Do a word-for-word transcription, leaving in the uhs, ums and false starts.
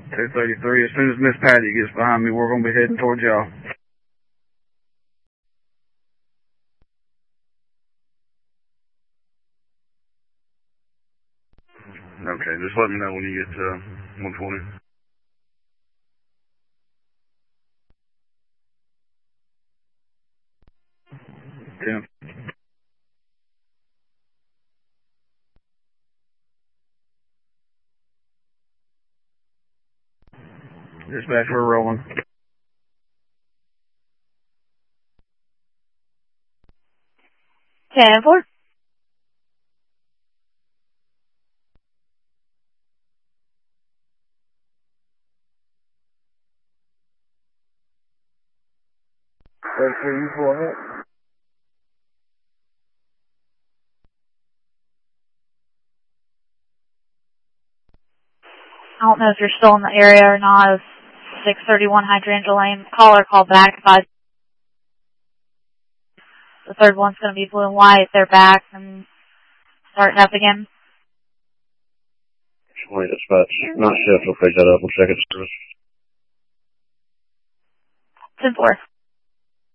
two thirty-three. As soon as Miss Patty gets behind me, we're going to be heading towards y'all. Okay, just let me know when you get to one twenty. ten. Dispatch, we're rolling. ten four. thirty-three, you pull ahead. I don't know if you're still in the area or not of six thirty-one Hydrangea Lane. Caller, call back. If I, the third one's going to be blue and white. They're back and starting up again. twenty dispatch. Not shift. We'll pick that up. We'll check it service. ten four.